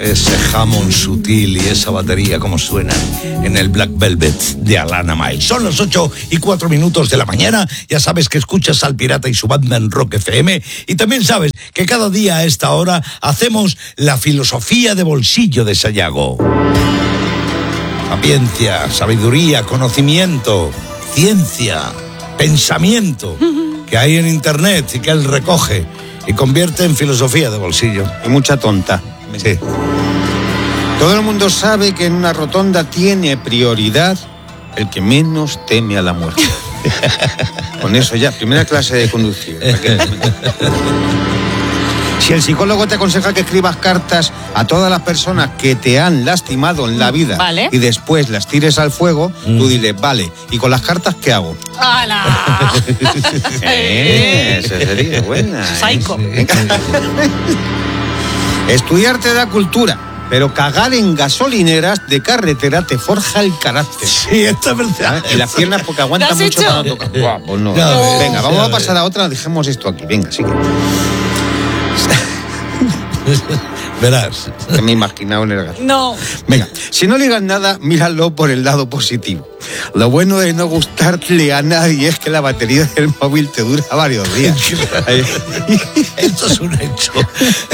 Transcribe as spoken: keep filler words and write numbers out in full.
ese jamón sutil y esa batería como suenan en el Black Velvet de Alana Miles. Son las ocho y cuatro minutos de la mañana. Ya sabes que escuchas al Pirata y su banda en Rock F M. Y también sabes que cada día a esta hora hacemos la filosofía de bolsillo de Sayago. Sapiencia, sabiduría, conocimiento, ciencia, pensamiento que hay en internet y que él recoge y convierte en filosofía de bolsillo. Y mucha tonta. Sí. Todo el mundo sabe que en una rotonda tiene prioridad el que menos teme a la muerte. Con eso ya, primera clase de conducir. Si el psicólogo te aconseja que escribas cartas a todas las personas que te han lastimado en la vida, vale, y después las tires al fuego, mm. tú diles, vale, ¿y con las cartas qué hago? ¡Hala! eh, esa sería buena. Psycho. ¿eh? Estudiar te da cultura, pero cagar en gasolineras de carretera te forja el carácter. Sí, esto es verdad. Y las piernas porque aguantan mucho hecho? para no tocar. Buah, pues no. No, venga, no, vamos no, a pasar a otra, dejemos esto aquí. Venga, sigue. Verás. Que me he imaginado en el gas. No. Venga, si no ligas nada, míralo por el lado positivo. Lo bueno de no gustarle a nadie es que la batería del móvil te dura varios días. Esto es un hecho.